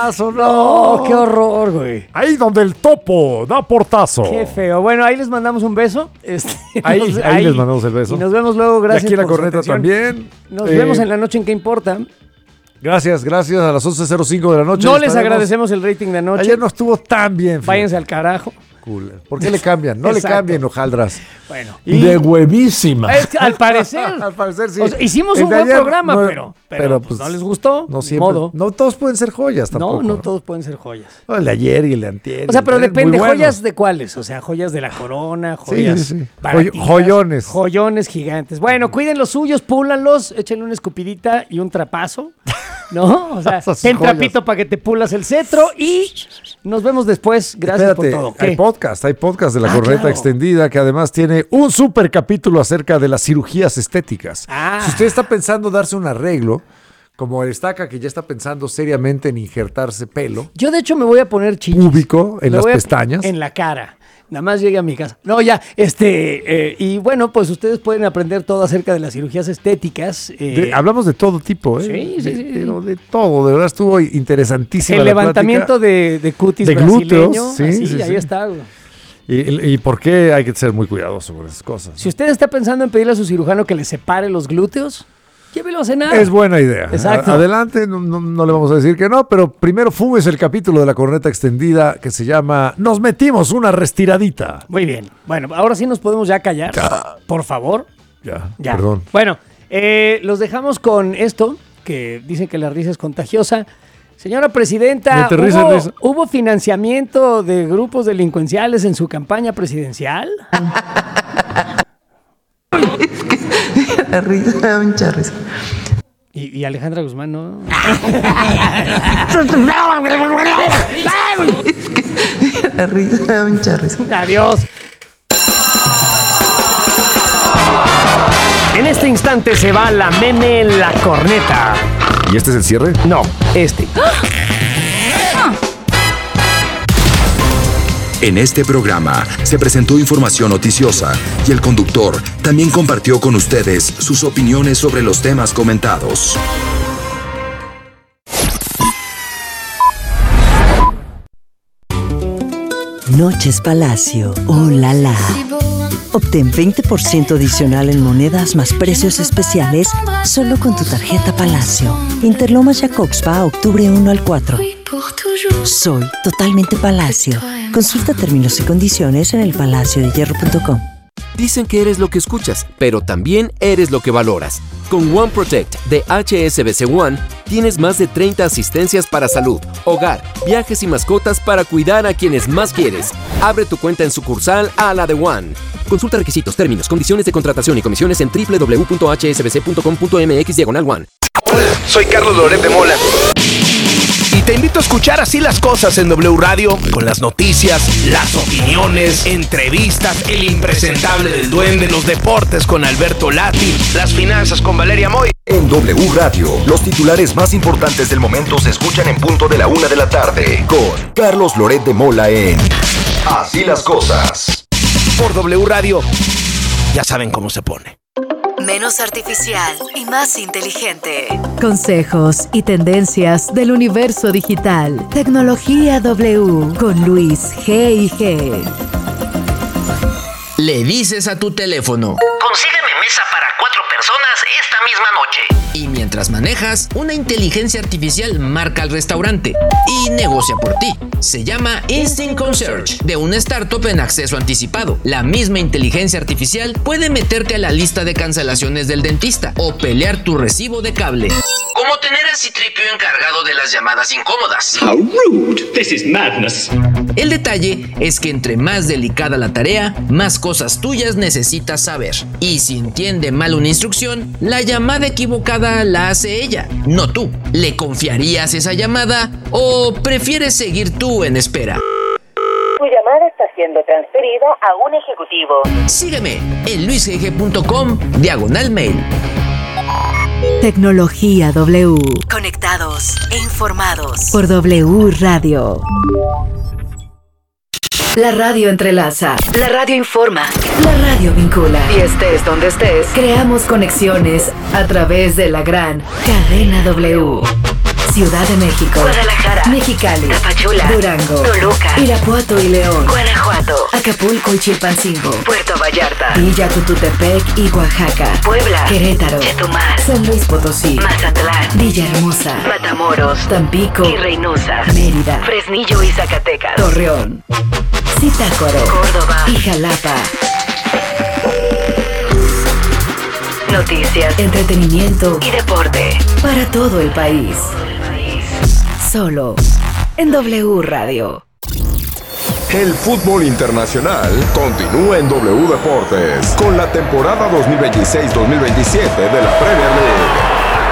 portazo, no. Qué horror, güey. Ahí donde el topo da portazo. Qué feo. Bueno, ahí les mandamos un beso. Ahí les mandamos el beso. Y nos vemos luego, gracias. Y aquí la por su corneta atención. también. Nos vemos en la noche en ¿Qué importa? Gracias, a las 11:05 de la noche. No les agradecemos el rating de anoche. Ayer no estuvo tan bien. Váyanse al carajo. Cool. ¿Por qué le cambian? No le cambien, hojaldras. Bueno. Y de huevísima. Al parecer. Al parecer sí. O sea, hicimos un buen programa, pero pues no les gustó. No ni siempre. modo. No todos pueden ser joyas tampoco. No todos pueden ser joyas. El de ayer y el de antier. O sea, pero depende, muy ¿joyas buenos. de cuáles? O sea, joyas de la corona, joyas Sí. baratitas, Joyones. Joyones gigantes. Bueno, cuiden los suyos, púlanlos, échenle una escupidita y un trapazo, ¿no? O sea, Esas ten joyas. trapito para que te pulas el cetro y nos vemos después. Gracias Espérate, por todo. ¿Qué? hay podcast de la corneta claro. extendida que además tiene un súper capítulo acerca de las cirugías estéticas. Si usted está pensando darse un arreglo, como el Estaca que ya está pensando seriamente en injertarse pelo Yo de hecho me voy a poner chichis. púbico en Me las voy a- pestañas. En la cara. Nada más llegue a mi casa. No, ya, y bueno, pues ustedes pueden aprender todo acerca de las cirugías estéticas. Hablamos de todo tipo, Sí. Pero de todo, de verdad estuvo interesantísima el la levantamiento de cutis De brasileño. glúteos, sí, así, sí, ahí sí. está, güey. y por qué hay que ser muy cuidadoso con esas cosas. Si usted está pensando en pedirle a su cirujano que le separe los glúteos, llévelo a cenar. Es buena idea. Exacto. Adelante, no le vamos a decir que no, pero primero fumes el capítulo de la corneta extendida que se llama Nos metimos una restiradita. Muy bien. Bueno, ahora sí nos podemos ya callar. Por favor. Ya, Ya. perdón. Bueno, los dejamos con esto, que dicen que la risa es contagiosa. Señora presidenta, Mete risa. ¿hubo financiamiento de grupos delincuenciales en su campaña presidencial? La risa, me da mucha risa. Y Alejandra Guzmán, ¿no? La risa, me da mucha risa. Adiós. En este instante se va la meme La Corneta. ¿Y este es el cierre? No, este. En este programa se presentó información noticiosa y el conductor también compartió con ustedes sus opiniones sobre los temas comentados. Noches Palacio, oh la la. Obtén 20% adicional en monedas más precios especiales solo con tu tarjeta Palacio. Interlomas Jacobspa, octubre 1 al 4. Soy totalmente Palacio. Consulta términos y condiciones en elpalaciodehierro.com. Dicen que eres lo que escuchas, pero también eres lo que valoras. Con One Protect de HSBC One, tienes más de 30 asistencias para salud, hogar, viajes y mascotas para cuidar a quienes más quieres. Abre tu cuenta en sucursal a la de One. Consulta requisitos, términos, condiciones de contratación y comisiones en www.hsbc.com.mx/One. Hola, soy Carlos Loret de Mola. Y te invito a escuchar Así las Cosas en W Radio, con las noticias, las opiniones, entrevistas, el impresentable del duende, los deportes con Alberto Lati, las finanzas con Valeria Moy. En W Radio, los titulares más importantes del momento se escuchan en punto de la 1 de la tarde con Carlos Loret de Mola en Así las Cosas. Por W Radio, ya saben cómo se pone. Menos artificial y más inteligente. Consejos y tendencias del universo digital. Tecnología W con Luis G&G. Le dices a tu teléfono: consígueme mesa para 4 personas esta misma noche. Y mientras manejas, una inteligencia artificial marca al restaurante y negocia por ti. Se llama Instinct Concierge, de una startup en acceso anticipado. La misma inteligencia artificial puede meterte a la lista de cancelaciones del dentista o pelear tu recibo de cable. Como tener a Citripio encargado de las llamadas incómodas. How rude. This is madness. El detalle es que entre más delicada la tarea, más cosas tuyas necesitas saber. Y si entiende mal una instrucción, la llamada equivocada la hace ella, no tú. ¿Le confiarías esa llamada o prefieres seguir tú en espera? Tu llamada está siendo transferida a un ejecutivo. Sígueme en luisgg.com/mail. Tecnología W. Conectados e informados. Por W Radio. La radio entrelaza. La radio informa. La radio vincula. Y estés donde estés, creamos conexiones a través de la gran cadena W. Ciudad de México, Guadalajara, Mexicali, Tapachula, Durango, Toluca, Irapuato y León, Guanajuato, Acapulco y Chilpancingo, Puerto Vallarta, Villa Tututepec y Oaxaca, Puebla, Querétaro, Chetumal, San Luis Potosí, Mazatlán, Villahermosa, Matamoros, Tampico y Reynosa, Mérida, Fresnillo y Zacatecas, Torreón, Zitácuaro, Córdoba y Jalapa. Noticias, Entretenimiento y deporte para todo el país. Solo en W Radio. El fútbol internacional continúa en W Deportes con la temporada 2026-2027 de la Premier League.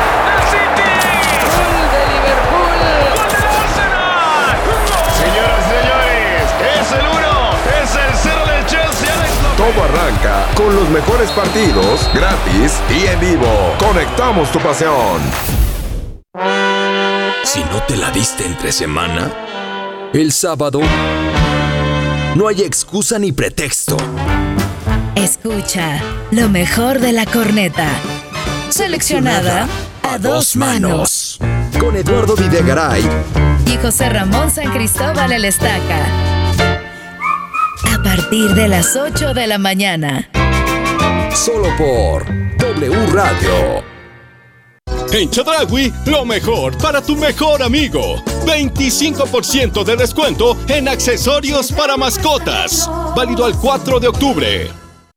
Todo arranca con los mejores partidos, gratis y en vivo. Conectamos tu pasión. Si no te la diste entre semana, el sábado no hay excusa ni pretexto. Escucha lo mejor de la corneta. Seleccionada a dos manos. Con Eduardo Videgaray Y José Ramón San Cristóbal el Estaca. A partir de las 8 de la mañana. Solo por W Radio. En Chedraui, lo mejor para tu mejor amigo. 25% de descuento en accesorios para mascotas. Válido al 4 de octubre.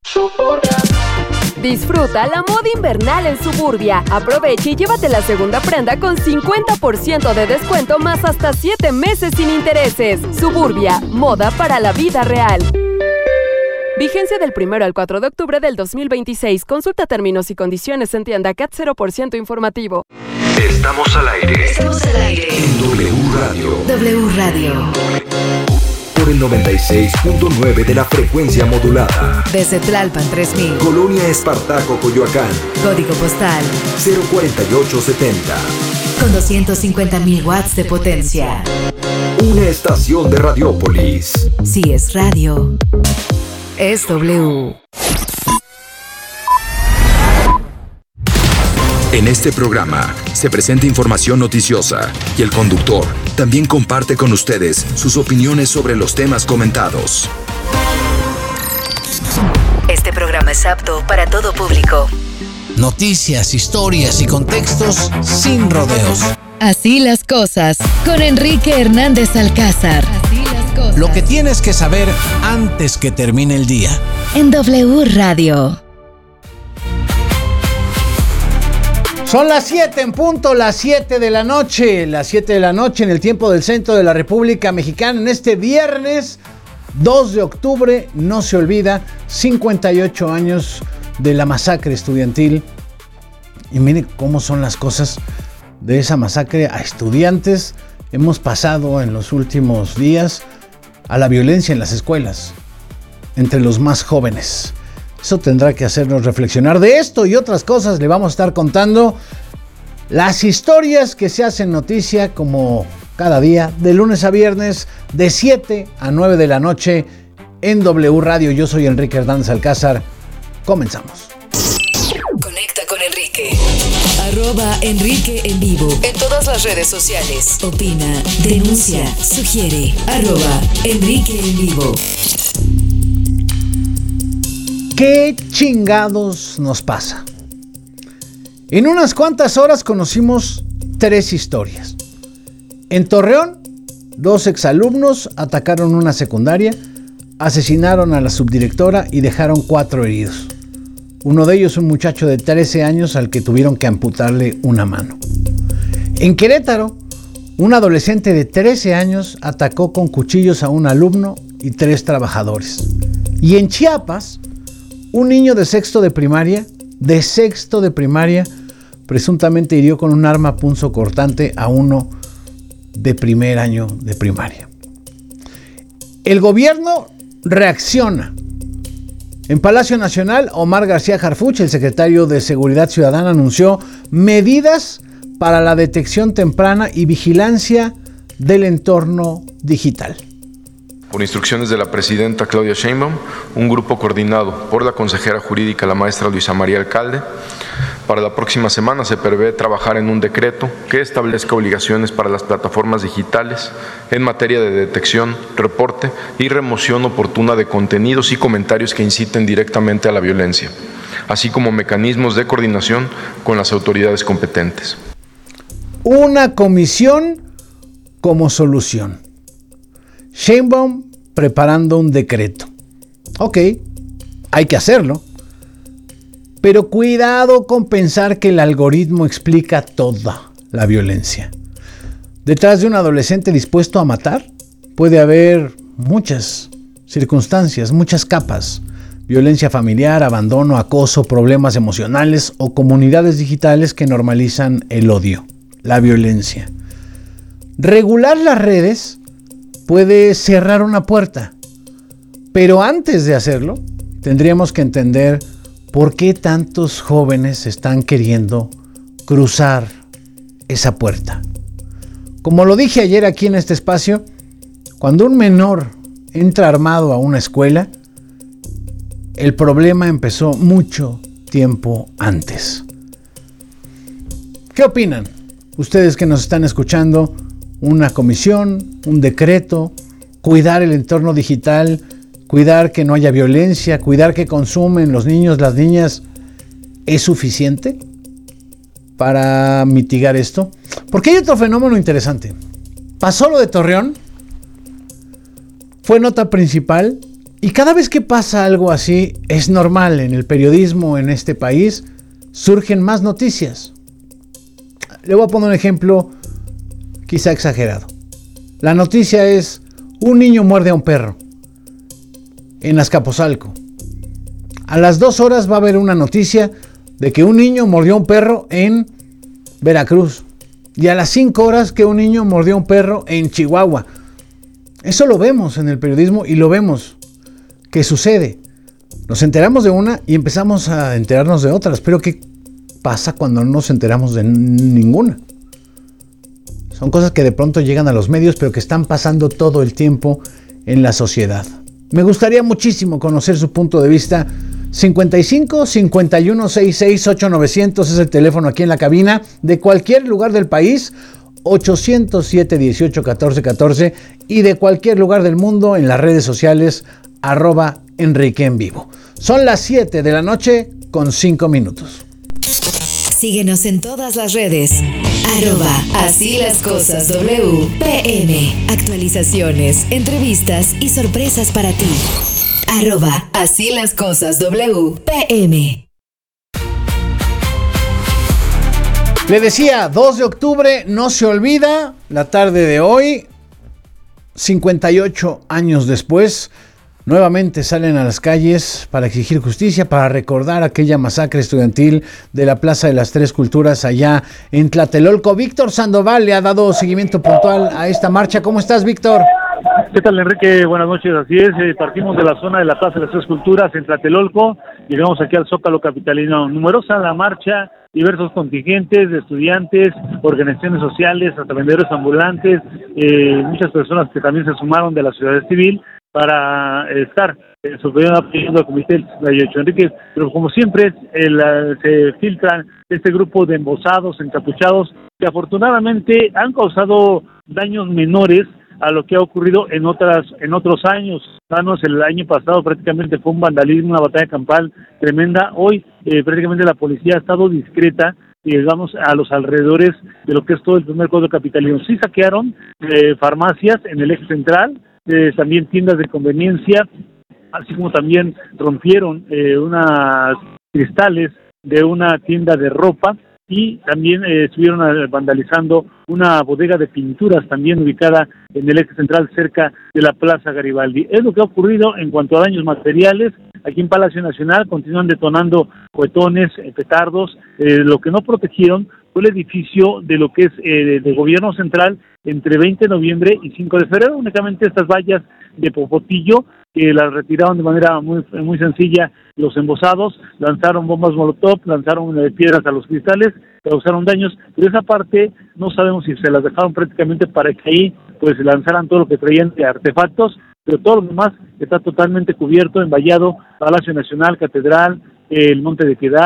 Disfruta la moda invernal en Suburbia. Aprovecha y llévate la segunda prenda con 50% de descuento más hasta 7 meses sin intereses. Suburbia, moda para la vida real. Vigencia del 1 al 4 de octubre del 2026. Consulta términos y condiciones en tienda CAT 0% informativo. Estamos al aire. Estamos al aire En W Radio. W Radio. Por el 96.9 de la frecuencia modulada. Desde Tlalpan 3000. Colonia Espartaco, Coyoacán. Código postal 04870. con 250,000 watts de potencia. Una estación de Radiópolis. Si es radio, es W. En este programa se presenta información noticiosa y el conductor también comparte con ustedes sus opiniones sobre los temas comentados. Este programa es apto para todo público. Noticias, historias y contextos sin rodeos. Así las cosas, con Enrique Hernández Alcázar. Así las cosas. Lo que tienes que saber antes que termine el día. En W Radio. Son las 7 en punto, las 7 de la noche. Las 7 de la noche en el tiempo del centro de la República Mexicana. En este viernes 2 de octubre, no se olvida, 58 años de la masacre estudiantil. Y mire cómo son las cosas de esa masacre a estudiantes. Hemos pasado en los últimos días a la violencia en las escuelas, entre los más jóvenes. Eso tendrá que hacernos reflexionar. De esto y otras cosas le vamos a estar contando las historias que se hacen noticia como cada día, de lunes a viernes, de 7 a 9 de la noche en W Radio. Yo soy Enrique Hernández Alcázar. Comenzamos. Conecta con Enrique. @Enrique en vivo. En todas las redes sociales. Opina, denuncia, sugiere. @Enrique en vivo. ¿Qué chingados nos pasa? En unas cuantas horas conocimos 3 historias. En Torreón, 2 exalumnos atacaron una secundaria, asesinaron a la subdirectora y dejaron 4 heridos. Uno de ellos un muchacho de 13 años al que tuvieron que amputarle una mano. En Querétaro, un adolescente de 13 años atacó con cuchillos a un alumno y 3 trabajadores. Y en Chiapas, un niño de sexto de primaria, presuntamente hirió con un arma punzocortante a uno de primer año de primaria. El gobierno reacciona. En Palacio Nacional, Omar García Harfuch, el secretario de Seguridad Ciudadana, anunció medidas para la detección temprana y vigilancia del entorno digital. Por instrucciones de la presidenta Claudia Sheinbaum, un grupo coordinado por la consejera jurídica, la maestra Luisa María Alcalde, Para la próxima semana se prevé trabajar en un decreto que establezca obligaciones para las plataformas digitales en materia de detección, reporte y remoción oportuna de contenidos y comentarios que inciten directamente a la violencia, así como mecanismos de coordinación con las autoridades competentes. Una comisión como solución. Sheinbaum preparando un decreto. Ok, hay que hacerlo. Pero cuidado con pensar que el algoritmo explica toda la violencia. Detrás de un adolescente dispuesto a matar, puede haber muchas circunstancias, muchas capas. Violencia familiar, abandono, acoso, problemas emocionales o comunidades digitales que normalizan el odio, la violencia. Regular las redes puede cerrar una puerta, pero antes de hacerlo, tendríamos que entender por qué tantos jóvenes están queriendo cruzar esa puerta. Como lo dije ayer aquí en este espacio, cuando un menor entra armado a una escuela, el problema empezó mucho tiempo antes. ¿Qué opinan? Ustedes que nos están escuchando, una comisión, un decreto, cuidar el entorno digital, cuidar que no haya violencia, cuidar que consumen los niños, las niñas, ¿es suficiente para mitigar esto? Porque hay otro fenómeno interesante. Pasó lo de Torreón, fue nota principal, y cada vez que pasa algo así, es normal en el periodismo en este país, surgen más noticias. Le voy a poner un ejemplo quizá exagerado. La noticia es: un niño muerde a un perro en Azcapotzalco. A las 2 horas va a haber una noticia de que un niño mordió a un perro en Veracruz. Y a las 5 horas que un niño mordió a un perro en Chihuahua. Eso lo vemos en el periodismo y lo vemos que sucede. Nos enteramos de una y empezamos a enterarnos de otras. Pero ¿qué pasa cuando no nos enteramos de ninguna? Son cosas que de pronto llegan a los medios, pero que están pasando todo el tiempo en la sociedad. Me gustaría muchísimo conocer su punto de vista. 55 51 66 8900 es el teléfono aquí en la cabina, de cualquier lugar del país. 807 18 14 14 y de cualquier lugar del mundo en las redes sociales @Enrique en Vivo. Son las 7 de la noche con 5 minutos. Síguenos en todas las redes. @Así las cosas WPM. Actualizaciones, entrevistas y sorpresas para ti. Así las cosas WPM. Le decía, 2 de octubre no se olvida, la tarde de hoy, 58 años después, nuevamente salen a las calles para exigir justicia, para recordar aquella masacre estudiantil de la Plaza de las Tres Culturas allá en Tlatelolco. Víctor Sandoval le ha dado seguimiento puntual a esta marcha. ¿Cómo estás, Víctor? ¿Qué tal, Enrique? Buenas noches, así es, partimos de la zona de la Plaza de las Tres Culturas en Tlatelolco, llegamos aquí al Zócalo capitalino. Numerosa la marcha, diversos contingentes de estudiantes, organizaciones sociales, hasta vendedores ambulantes, muchas personas que también se sumaron de la sociedad civil para estar apoyando al Comité del 68, Enrique, pero como siempre se filtran este grupo de embosados, encapuchados, que afortunadamente han causado daños menores a lo que ha ocurrido en otros años. El año pasado prácticamente fue un vandalismo, una batalla campal tremenda. Hoy prácticamente la policía ha estado discreta, digamos, a los alrededores de lo que es todo el primer cuadro capitalino. Sí saquearon farmacias en el eje central, también tiendas de conveniencia, así como también rompieron unas cristales de una tienda de ropa, y también estuvieron vandalizando una bodega de pinturas también ubicada en el eje central cerca de la Plaza Garibaldi. Es lo que ha ocurrido en cuanto a daños materiales. Aquí en Palacio Nacional continúan detonando cohetones, petardos. Lo que no protegieron fue el edificio de lo que es de gobierno central entre 20 de noviembre y 5 de febrero. Únicamente estas vallas de popotillo que las retiraron de manera muy sencilla los embosados, lanzaron bombas molotov, lanzaron piedras a los cristales, causaron daños, pero esa parte no sabemos si se las dejaron prácticamente para que ahí pues lanzaran todo lo que traían de artefactos, pero todo lo demás está totalmente cubierto, envallado, Palacio Nacional, Catedral, el Monte de Piedad,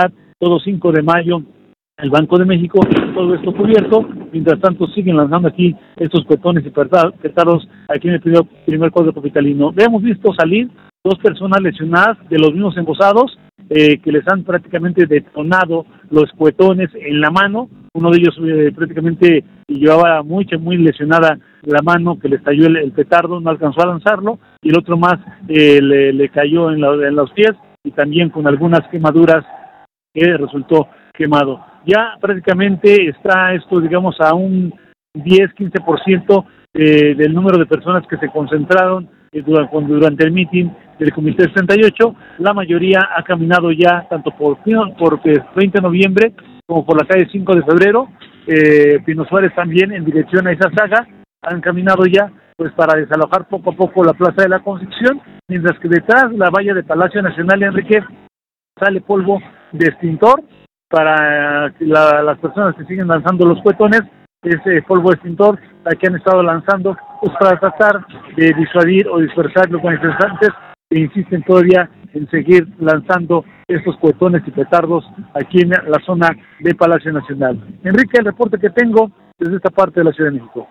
todo 5 de mayo, el Banco de México, todo esto cubierto. Mientras tanto siguen lanzando aquí estos cuetones y petardos aquí en el primer cuadro capitalino. Hemos visto salir 2 personas lesionadas de los mismos embosados, que les han prácticamente detonado los cuetones en la mano. Uno de ellos prácticamente llevaba muy lesionada la mano, que le estalló el petardo, no alcanzó a lanzarlo, y el otro más le cayó en los pies, y también con algunas quemaduras que resultó quemado. Ya prácticamente está esto, digamos, a un 10-15% del número de personas que se concentraron durante el meeting del Comité 68. La mayoría ha caminado ya tanto por 20 de noviembre como por la calle 5 de febrero. Pino Suárez también en dirección a Izazaga han caminado ya pues para desalojar poco a poco la Plaza de la Constitución, mientras que detrás la valla de Palacio Nacional, Enrique, sale polvo de extintor para las personas que siguen lanzando los cuetones. Ese polvo de extintor que han estado lanzando pues para tratar de disuadir o dispersar los manifestantes que insisten todavía en seguir lanzando estos cuetones y petardos aquí en la zona de Palacio Nacional. Enrique, el reporte que tengo desde esta parte de la Ciudad de México.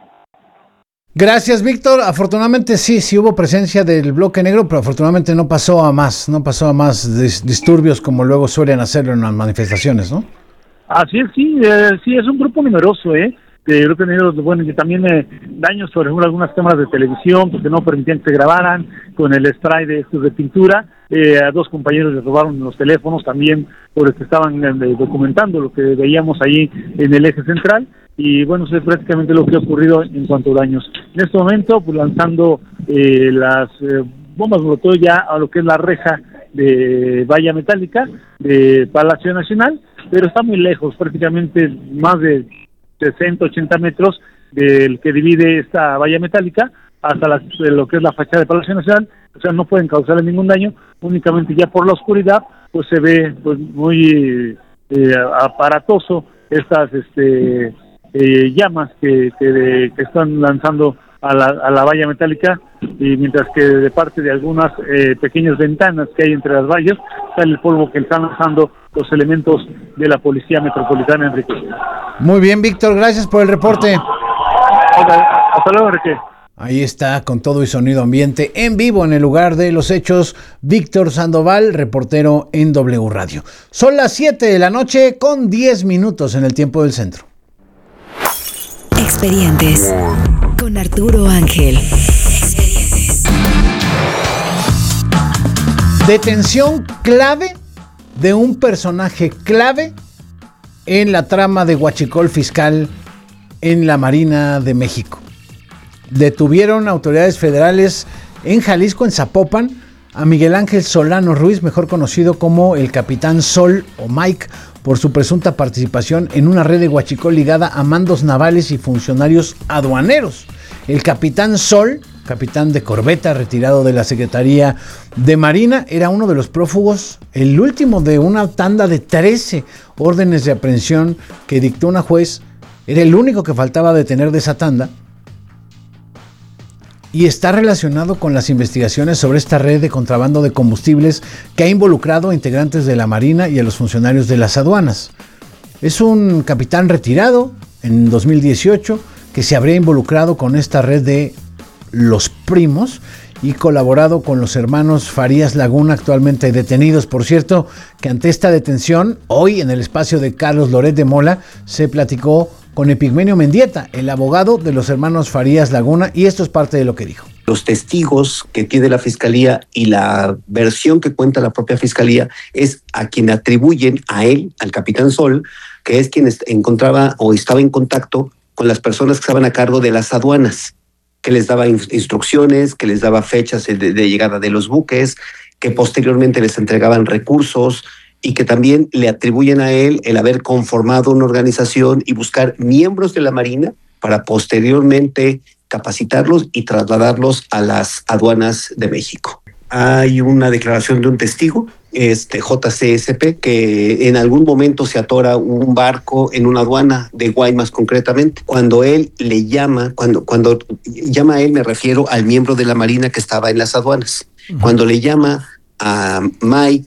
Gracias, Víctor. Afortunadamente sí hubo presencia del bloque negro, pero afortunadamente no pasó a más disturbios como luego suelen hacerlo en las manifestaciones, ¿no? Así es, sí, es un grupo numeroso, de bloque negro, bueno, y también daños, por ejemplo, algunas cámaras de televisión, porque no permitían que se grabaran, con el spray de pintura. A 2 compañeros les robaron los teléfonos también, por el que estaban documentando lo que veíamos ahí en el eje central. Y bueno, eso es prácticamente lo que ha ocurrido en cuanto a daños. En este momento, pues lanzando las bombas molotov ya a lo que es la reja de valla metálica de Palacio Nacional, pero está muy lejos, prácticamente más de 60, 80 metros del que divide esta valla metálica hasta lo que es la fachada de Palacio Nacional. O sea, no pueden causarle ningún daño, únicamente ya por la oscuridad pues se ve pues muy aparatoso estas llamas que están lanzando a la valla metálica, y mientras que de parte de algunas pequeñas ventanas que hay entre las vallas sale el polvo que están lanzando los elementos de la Policía Metropolitana, Enrique. Muy bien, Víctor, gracias por el reporte. Hasta luego, Enrique. Ahí está, con todo y sonido ambiente, en vivo en el lugar de los hechos, Víctor Sandoval, reportero en W Radio. Son las 7 de la noche con 10 minutos en el tiempo del centro. Expedientes con Arturo Ángel. Detención clave de un personaje clave en la trama de huachicol fiscal en la Marina de México. Detuvieron autoridades federales en Jalisco, en Zapopan, a Miguel Ángel Solano Ruiz, mejor conocido como el Capitán Sol o Mike, por su presunta participación en una red de huachicol ligada a mandos navales y funcionarios aduaneros. El Capitán Sol, capitán de corbeta retirado de la Secretaría de Marina, era uno de los prófugos, el último de una tanda de 13 órdenes de aprehensión que dictó una juez. Era el único que faltaba detener de esa tanda, y está relacionado con las investigaciones sobre esta red de contrabando de combustibles que ha involucrado a integrantes de la Marina y a los funcionarios de las aduanas. Es un capitán retirado en 2018 que se habría involucrado con esta red de los primos y colaborado con los hermanos Farías Laguna, actualmente detenidos. Por cierto, que ante esta detención, hoy en el espacio de Carlos Loret de Mola, se platicó con Epigmenio Mendieta, el abogado de los hermanos Farías Laguna, y esto es parte de lo que dijo. Los testigos que tiene la Fiscalía y la versión que cuenta la propia Fiscalía es a quien atribuyen a él, al Capitán Sol, que es quien encontraba o estaba en contacto con las personas que estaban a cargo de las aduanas, que les daba instrucciones, que les daba fechas de llegada de los buques, que posteriormente les entregaban recursos, y que también le atribuyen a él el haber conformado una organización y buscar miembros de la Marina para posteriormente capacitarlos y trasladarlos a las aduanas de México. Hay una declaración de un testigo, JCSP, que en algún momento se atora un barco en una aduana de Guaymas concretamente. Cuando él le llama, cuando llama a él, me refiero al miembro de la Marina que estaba en las aduanas. Cuando le llama a Mike,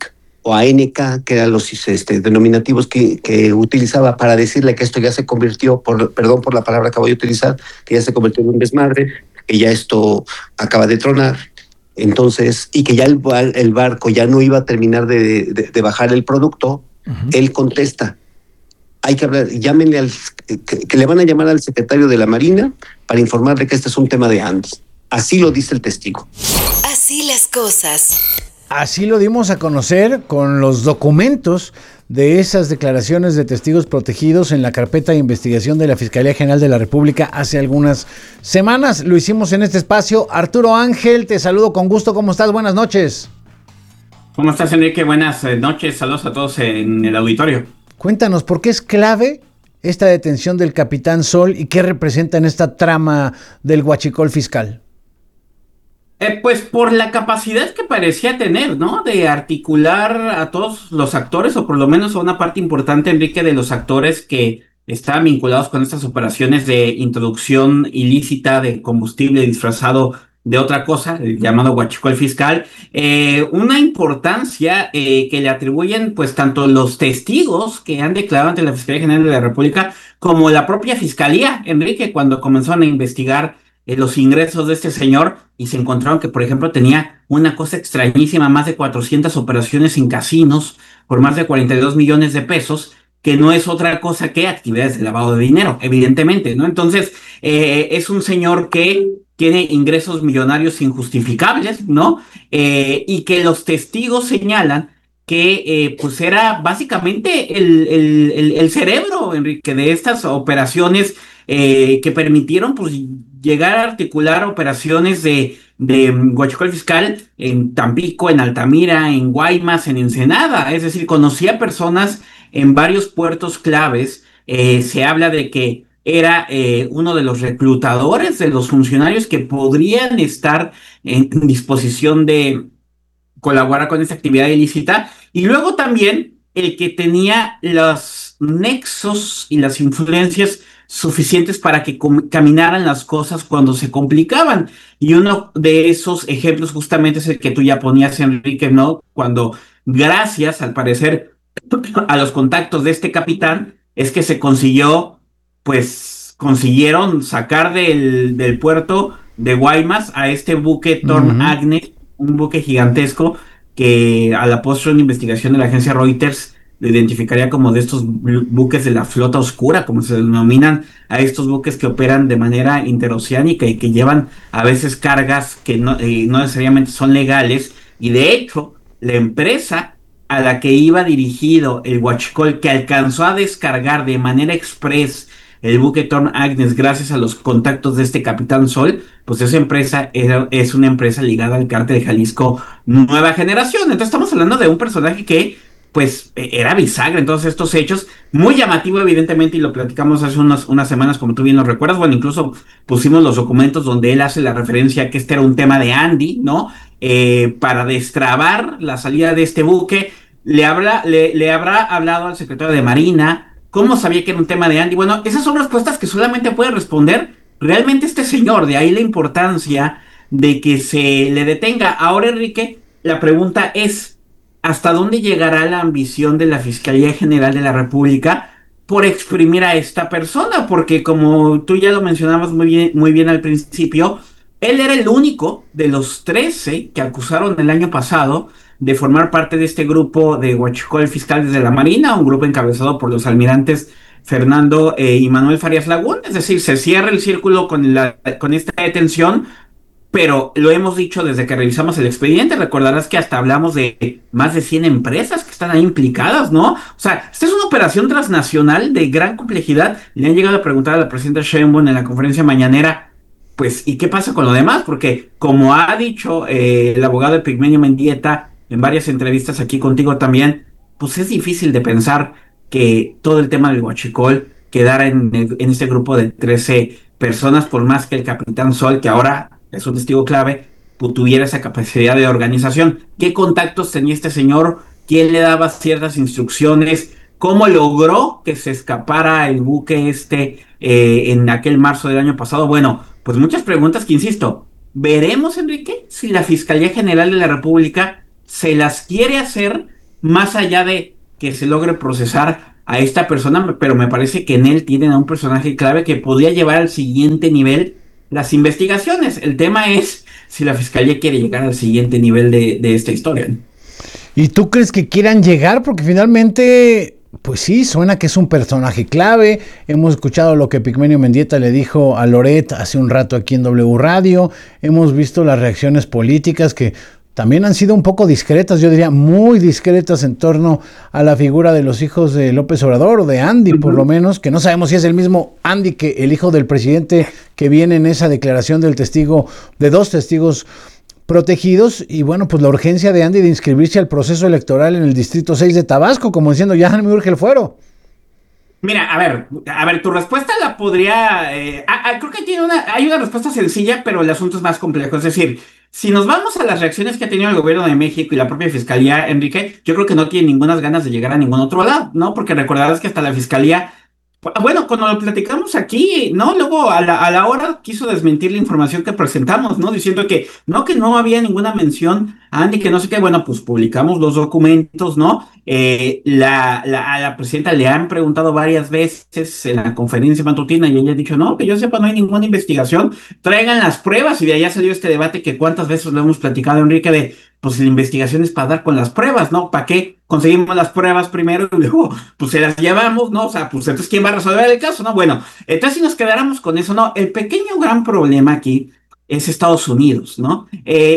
o ANK, que eran los denominativos que utilizaba para decirle que esto ya se convirtió, perdón por la palabra que voy a utilizar, que ya se convirtió en un desmadre, que ya esto acaba de tronar. Entonces, y que ya el barco ya no iba a terminar de bajar el producto, él contesta, hay que hablar, llámenle que le van a llamar al secretario de la Marina para informarle que este es un tema de Andes. Así lo dice el testigo. Así las cosas. Así lo dimos a conocer con los documentos de esas declaraciones de testigos protegidos en la carpeta de investigación de la Fiscalía General de la República hace algunas semanas. Lo hicimos en este espacio. Arturo Ángel, te saludo con gusto. ¿Cómo estás? Buenas noches. ¿Cómo estás, Enrique? Buenas noches. Saludos a todos en el auditorio. Cuéntanos, ¿por qué es clave esta detención del Capitán Sol y qué representa en esta trama del huachicol fiscal? Pues por la capacidad que parecía tener, ¿no? De articular a todos los actores, o por lo menos a una parte importante, Enrique, de los actores que estaban vinculados con estas operaciones de introducción ilícita de combustible disfrazado de otra cosa, el llamado huachicol fiscal. Una importancia que le atribuyen pues tanto los testigos que han declarado ante la Fiscalía General de la República como la propia Fiscalía, Enrique, cuando comenzaron a investigar los ingresos de este señor y se encontraron que, por ejemplo, tenía una cosa extrañísima, más de 400 operaciones en casinos por más de 42 millones de pesos, que no es otra cosa que actividades de lavado de dinero, evidentemente, ¿no? Entonces, es un señor que tiene ingresos millonarios injustificables, ¿no? Y que los testigos señalan que pues era básicamente el cerebro, Enrique, de estas operaciones que permitieron pues llegar a articular operaciones de huachicol fiscal en Tampico, en Altamira, en Guaymas, en Ensenada. Es decir, conocía personas en varios puertos claves. Se habla de que era uno de los reclutadores de los funcionarios que podrían estar en disposición de colaborar con esta actividad ilícita, y luego también el que tenía los nexos y las influencias suficientes para que caminaran las cosas cuando se complicaban. Y uno de esos ejemplos justamente es el que tú ya ponías, Enrique, ¿no? Cuando, gracias al parecer a los contactos de este capitán, es que se consiguieron sacar del puerto de Guaymas a este buque Thorn Agnes, un buque gigantesco que a la postre una investigación de la agencia Reuters lo identificaría como de estos buques de la flota oscura, como se denominan a estos buques que operan de manera interoceánica y que llevan a veces cargas que no necesariamente son legales. Y de hecho, la empresa a la que iba dirigido el huachicol, que alcanzó a descargar de manera express el buque Thorn Agnes gracias a los contactos de este Capitán Sol, pues esa empresa es una empresa ligada al cártel de Jalisco Nueva Generación. Entonces estamos hablando de un personaje que pues era bisagra en todos estos hechos, muy llamativo evidentemente, y lo platicamos hace unas semanas, como tú bien lo recuerdas. Bueno, incluso pusimos los documentos donde él hace la referencia a que este era un tema de Andy, ¿no? Para destrabar la salida de este buque. Le habrá hablado al secretario de Marina. ¿Cómo sabía que era un tema de Andy? Bueno, esas son respuestas que solamente puede responder realmente este señor. De ahí la importancia de que se le detenga. Ahora, Enrique, la pregunta es, ¿hasta dónde llegará la ambición de la Fiscalía General de la República por exprimir a esta persona? Porque como tú ya lo mencionabas muy bien al principio, él era el único de los 13 que acusaron el año pasado de formar parte de este grupo de huachicol fiscal desde la Marina, un grupo encabezado por los almirantes Fernando y Manuel Farías Lagún. Es decir, se cierra el círculo con esta detención, pero lo hemos dicho desde que revisamos el expediente. Recordarás que hasta hablamos de más de 100 empresas que están ahí implicadas, ¿no? O sea, esta es una operación transnacional de gran complejidad. Le han llegado a preguntar a la presidenta Sheinbaum en la conferencia mañanera, pues, ¿y qué pasa con lo demás? Porque, como ha dicho el abogado Epigmenio Mendieta en varias entrevistas aquí contigo también, pues es difícil de pensar que todo el tema del huachicol quedara en este grupo de 13 personas, por más que el Capitán Sol, que ahora es un testigo clave, tuviera esa capacidad de organización. ¿Qué contactos tenía este señor? ¿Quién le daba ciertas instrucciones? ¿Cómo logró que se escapara el buque en aquel marzo del año pasado? Bueno, pues muchas preguntas que, insisto, veremos, Enrique, si la Fiscalía General de la República se las quiere hacer más allá de que se logre procesar a esta persona, pero me parece que en él tienen a un personaje clave que podría llevar al siguiente nivel las investigaciones. El tema es si la fiscalía quiere llegar al siguiente nivel de esta historia, ¿no? ¿Y tú crees que quieran llegar? Porque finalmente, pues sí, suena que es un personaje clave. Hemos escuchado lo que Pigmenio Mendieta le dijo a Loret hace un rato aquí en W Radio. Hemos visto las reacciones políticas que también han sido un poco discretas, yo diría muy discretas en torno a la figura de los hijos de López Obrador, o de Andy por lo menos, que no sabemos si es el mismo Andy que el hijo del presidente que viene en esa declaración del testigo, de 2 testigos protegidos. Y bueno, pues la urgencia de Andy de inscribirse al proceso electoral en el Distrito 6 de Tabasco, como diciendo, ya me urge el fuero. Mira, a ver, tu respuesta la podría... creo que hay una respuesta sencilla, pero el asunto es más complejo. Es decir, si nos vamos a las reacciones que ha tenido el gobierno de México y la propia fiscalía, Enrique, yo creo que no tiene ninguna ganas de llegar a ningún otro lado, ¿no? Porque recordarás que hasta la fiscalía... Bueno, cuando lo platicamos aquí, ¿no? Luego a la hora quiso desmentir la información que presentamos, ¿no? Diciendo que no había ninguna mención a Andy, que no sé qué. Bueno, pues publicamos los documentos, ¿no? A la presidenta le han preguntado varias veces en la conferencia matutina y ella ha dicho, no, que yo sepa, no hay ninguna investigación, traigan las pruebas. Y de allá salió este debate que cuántas veces lo hemos platicado, Enrique, de pues la investigación es para dar con las pruebas, ¿no? ¿Para qué conseguimos las pruebas primero y luego pues se las llevamos, ¿no? O sea, pues entonces ¿quién va a resolver el caso, no? Bueno, entonces si nos quedáramos con eso, ¿no? El pequeño gran problema aquí es Estados Unidos, ¿no?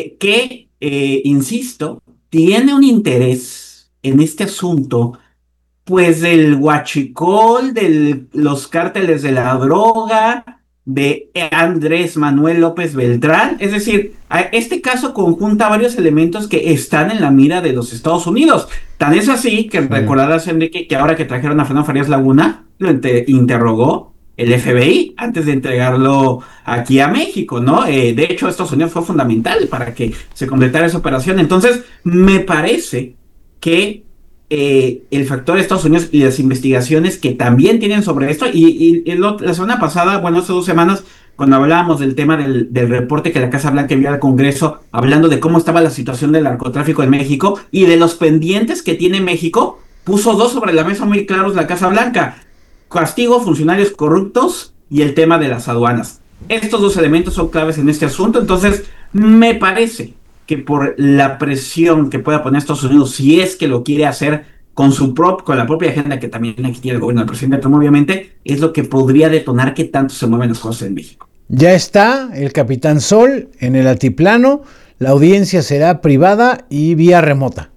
Insisto, tiene un interés en este asunto, pues del huachicol, de los cárteles de la droga, de Andrés Manuel López Beltrán. Es decir, este caso conjunta varios elementos que están en la mira de los Estados Unidos. Tan es así que recordarás, Enrique, que ahora que trajeron a Fernando Farías Laguna, lo interrogó el FBI antes de entregarlo aquí a México, ¿no? De hecho, Estados Unidos fue fundamental para que se completara esa operación. Entonces, me parece que el factor de Estados Unidos y las investigaciones que también tienen sobre esto, y la semana pasada, bueno, hace 2 semanas, cuando hablábamos del tema del reporte que la Casa Blanca envió al Congreso, hablando de cómo estaba la situación del narcotráfico en México y de los pendientes que tiene México, puso 2 sobre la mesa muy claros la Casa Blanca: castigo, funcionarios corruptos y el tema de las aduanas. Estos 2 elementos son claves en este asunto. Entonces, me parece que por la presión que pueda poner Estados Unidos, si es que lo quiere hacer con la propia agenda que también aquí tiene el gobierno del presidente Trump, obviamente, es lo que podría detonar que tanto se mueven las cosas en México. Ya está el Capitán Sol en el altiplano, la audiencia será privada y vía remota.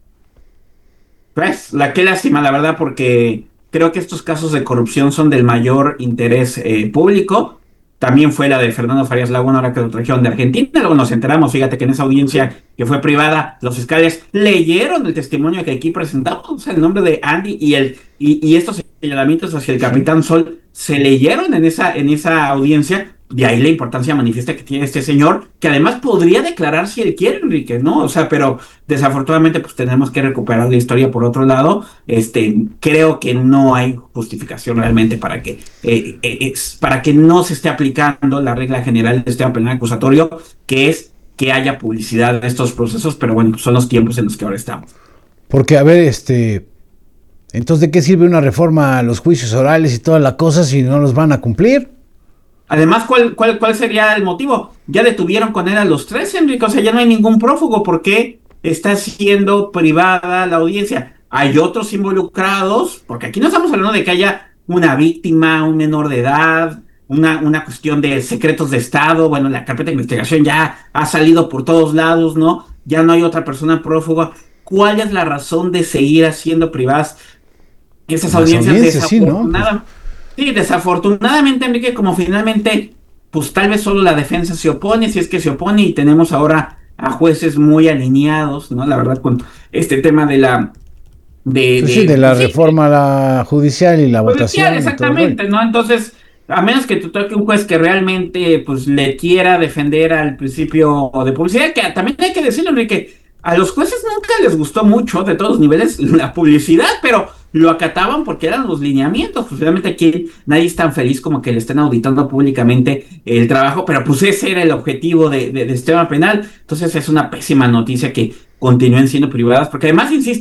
Pues, qué lástima, la verdad, porque creo que estos casos de corrupción son del mayor interés público. También fue la de Fernando Farías Laguna, ahora que lo trajeron de Argentina. Luego nos enteramos, fíjate, que en esa audiencia que fue privada, los fiscales leyeron el testimonio que aquí presentamos, o sea, el nombre de Andy y estos señalamientos hacia el Capitán Sol se leyeron en esa audiencia. De ahí la importancia manifiesta que tiene este señor, que además podría declarar si él quiere, Enrique, ¿no? O sea, pero desafortunadamente pues tenemos que recuperar la historia por otro lado. Creo que no hay justificación realmente para que no se esté aplicando la regla general del sistema penal acusatorio, que es que haya publicidad de estos procesos, pero bueno, son los tiempos en los que ahora estamos. Porque, a ver, entonces, ¿de qué sirve una reforma a los juicios orales y toda la cosa si no los van a cumplir? Además, ¿cuál sería el motivo? Ya detuvieron con él a los 3, Enrique, o sea, ya no hay ningún prófugo. ¿Por qué está siendo privada la audiencia? Hay otros involucrados, porque aquí no estamos hablando de que haya una víctima, un menor de edad, una cuestión de secretos de Estado. Bueno, la carpeta de investigación ya ha salido por todos lados, ¿no? Ya no hay otra persona prófuga. ¿Cuál es la razón de seguir haciendo privadas esas audiencias? Sí, ¿no? Sí, desafortunadamente, Enrique, como finalmente, pues tal vez solo la defensa se opone, si es que se opone, y tenemos ahora a jueces muy alineados, ¿no? La verdad, con este tema de la... de la reforma judicial y la votación. Exactamente, ¿no? Entonces, a menos que te toque un juez que realmente, pues, le quiera defender al principio de publicidad, que también hay que decirlo, Enrique, a los jueces nunca les gustó mucho, de todos los niveles, la publicidad, pero lo acataban porque eran los lineamientos. Pues obviamente aquí nadie es tan feliz como que le estén auditando públicamente el trabajo, pero pues ese era el objetivo del sistema penal. Entonces es una pésima noticia que continúen siendo privadas, porque además, insisto,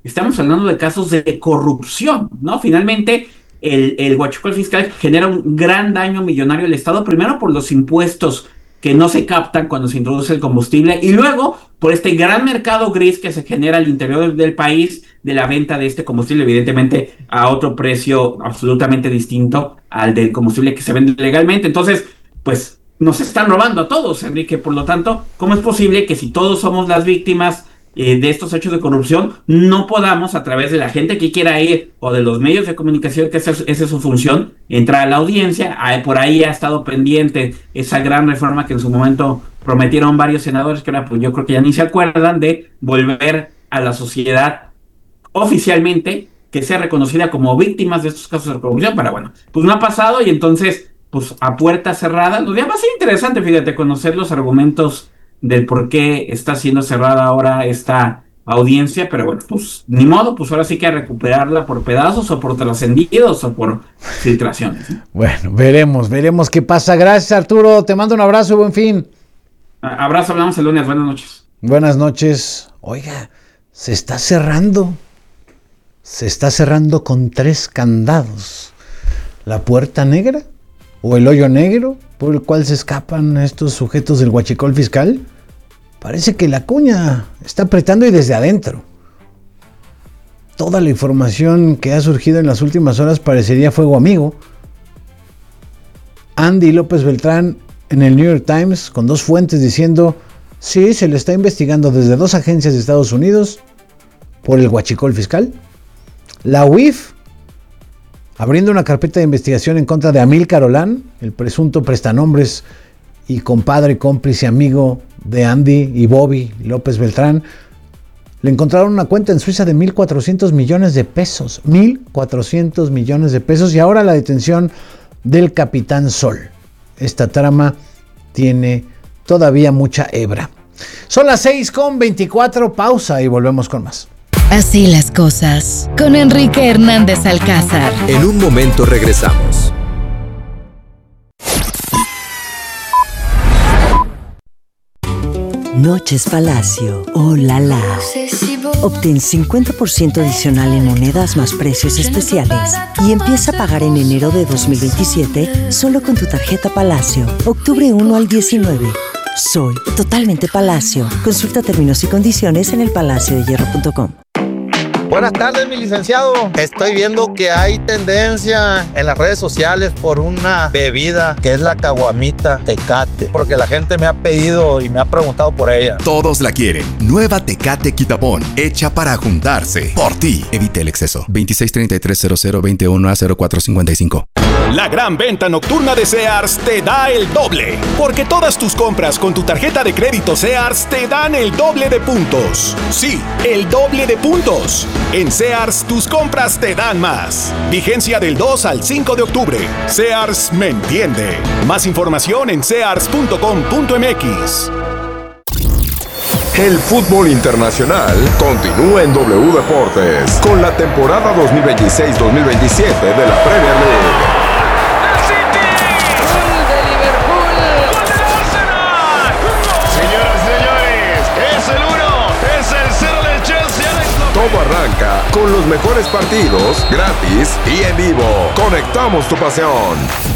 estamos hablando de casos de corrupción, ¿no? Finalmente, el huachicol fiscal genera un gran daño millonario al Estado, primero por los impuestos que no se captan cuando se introduce el combustible, y luego por este gran mercado gris que se genera al interior del país de la venta de este combustible, evidentemente a otro precio absolutamente distinto al del combustible que se vende legalmente. Entonces, pues nos están robando a todos, Enrique. Por lo tanto, ¿cómo es posible que si todos somos las víctimas de estos hechos de corrupción, no podamos, a través de la gente que quiera ir o de los medios de comunicación, que esa es su función, entrar a la audiencia? Por ahí ha estado pendiente esa gran reforma que en su momento prometieron varios senadores, que ahora pues yo creo que ya ni se acuerdan, de volver a la sociedad oficialmente que sea reconocida como víctimas de estos casos de corrupción. Pero bueno, pues no ha pasado, y entonces, pues a puerta cerrada, nos va a ser interesante, fíjate, conocer los argumentos del por qué está siendo cerrada ahora esta audiencia, pero bueno, pues ni modo, pues ahora sí que a recuperarla por pedazos o por trascendidos o por filtraciones. Bueno, veremos qué pasa. Gracias, Arturo, te mando un abrazo y buen fin. Abrazo, hablamos el lunes, buenas noches. Buenas noches. Oiga, se está cerrando con 3 candados. ¿La puerta negra o el hoyo negro por el cual se escapan estos sujetos del huachicol fiscal? Parece que la cuña está apretando y desde adentro. Toda la información que ha surgido en las últimas horas parecería fuego amigo. Andy López Beltrán en el New York Times con 2 fuentes diciendo: sí, se le está investigando desde 2 agencias de Estados Unidos por el huachicol fiscal. La UIF abriendo una carpeta de investigación en contra de Amílcar Olán, el presunto prestanombres y compadre, cómplice, amigo de Andy y Bobby López Beltrán. Le encontraron una cuenta en Suiza de 1.400 millones de pesos. 1.400 millones de pesos. Y ahora la detención del Capitán Sol. Esta trama tiene todavía hebra. Son las 6:24, pausa y volvemos con más. Así las cosas, con Enrique Hernández Alcázar. En un momento regresamos. Noches Palacio, oh la la. Obtén 50% adicional en monedas más precios especiales y empieza a pagar en enero de 2027 solo con tu tarjeta Palacio. Octubre 1 al 19. Soy totalmente Palacio. Consulta términos y condiciones en elpalaciodehierro.com. Buenas tardes, mi licenciado. Estoy viendo que hay tendencia en las redes sociales por una bebida que es la caguamita Tecate, porque la gente me ha pedido y me ha preguntado por ella. Todos la quieren. Nueva Tecate Quitapón, hecha para juntarse. Por ti. Evite el exceso. 26330021A0455. La gran venta nocturna de Sears te da el doble, porque todas tus compras con tu tarjeta de crédito Sears te dan el doble de puntos. Sí, el doble de puntos. En Sears, tus compras te dan más. Vigencia del 2 al 5 de octubre. Sears me entiende. Más información en sears.com.mx. El fútbol internacional continúa en W Deportes con la temporada 2026-2027 de la Premier League. Todo arranca con los mejores partidos, gratis y en vivo. Conectamos tu pasión.